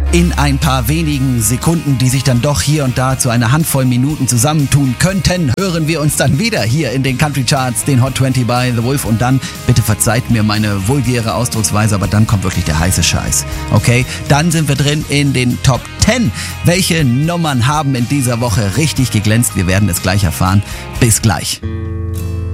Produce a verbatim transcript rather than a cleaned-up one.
in ein paar wenigen Sekunden, die sich dann doch hier und da zu einer Handvoll Minuten zusammentun könnten, hören wir uns dann wieder hier in den Country Charts, den Hot zwanzig bei The Wolf. Und dann, bitte verzeiht mir meine vulgäre Ausdrucksweise, aber dann kommt wirklich der heiße Scheiß. Okay, dann sind wir drin in den Top zehn. Welche Nummern haben in dieser Woche richtig geglänzt? Wir werden es gleich erfahren. Bis gleich.